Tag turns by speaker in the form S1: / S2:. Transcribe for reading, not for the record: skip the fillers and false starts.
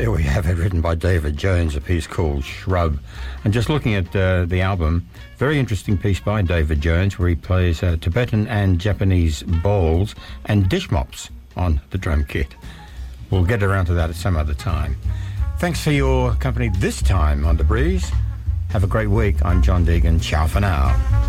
S1: there we have it, written by David Jones, a piece called Shrub. And just looking at the album, very interesting piece by David Jones where he plays Tibetan and Japanese bowls and dish mops on the drum kit. We'll get around to that at some other time. Thanks for your company this time on The Breeze. Have a great week. I'm John Deegan. Ciao for now.